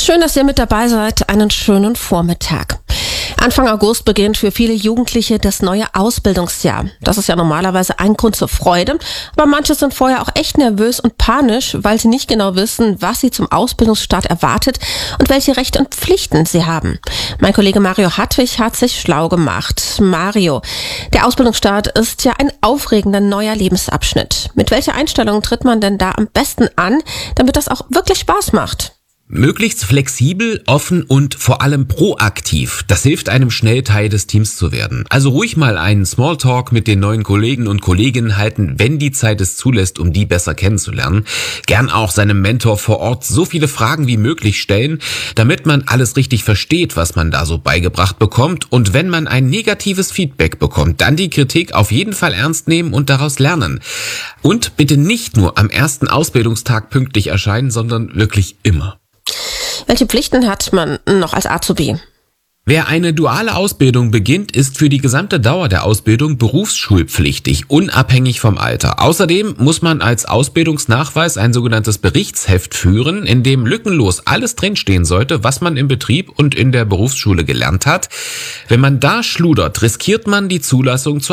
Schön, dass ihr mit dabei seid. Einen schönen Vormittag. Anfang August beginnt für viele Jugendliche das neue Ausbildungsjahr. Das ist ja normalerweise ein Grund zur Freude, aber manche sind vorher auch echt nervös und panisch, weil sie nicht genau wissen, was sie zum Ausbildungsstart erwartet und welche Rechte und Pflichten sie haben. Mein Kollege Mario Hartwig hat sich schlau gemacht. Mario, der Ausbildungsstart ist ja ein aufregender neuer Lebensabschnitt. Mit welcher Einstellung tritt man denn da am besten an, damit das auch wirklich Spaß macht? Möglichst flexibel, offen und vor allem proaktiv. Das hilft einem schnell Teil des Teams zu werden. Also ruhig mal einen Smalltalk mit den neuen Kollegen und Kolleginnen halten, wenn die Zeit es zulässt, um die besser kennenzulernen. Gern auch seinem Mentor vor Ort so viele Fragen wie möglich stellen, damit man alles richtig versteht, was man da so beigebracht bekommt. Und wenn man ein negatives Feedback bekommt, dann die Kritik auf jeden Fall ernst nehmen und daraus lernen. Und bitte nicht nur am ersten Ausbildungstag pünktlich erscheinen, sondern wirklich immer. Welche Pflichten hat man noch als Azubi? Wer eine duale Ausbildung beginnt, ist für die gesamte Dauer der Ausbildung berufsschulpflichtig, unabhängig vom Alter. Außerdem muss man als Ausbildungsnachweis ein sogenanntes Berichtsheft führen, in dem lückenlos alles drinstehen sollte, was man im Betrieb und in der Berufsschule gelernt hat. Wenn man da schludert, riskiert man die Zulassung zur